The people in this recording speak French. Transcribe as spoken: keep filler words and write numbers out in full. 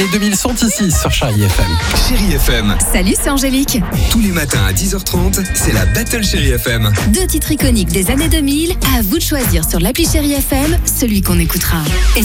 Les deux mille sont ici sur Chérie F M. Chérie F M. Salut, c'est Angélique. Tous les matins à dix heures trente, c'est la Battle Chérie F M. Deux titres iconiques des années deux mille. À vous de choisir sur l'appli Chérie F M celui qu'on écoutera. Et